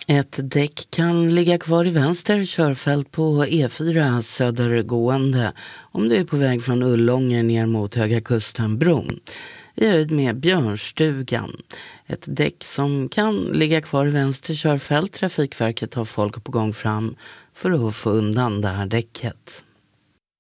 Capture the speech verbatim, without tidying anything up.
Ett däck kan ligga kvar i vänster körfält på E fyra södergående om du är på väg från Ullånger ner mot Höga Kustenbron. I höjd med Björnstugan. Ett däck som kan ligga kvar i vänster körfält. Trafikverket har folk på gång fram för att få undan det här däcket.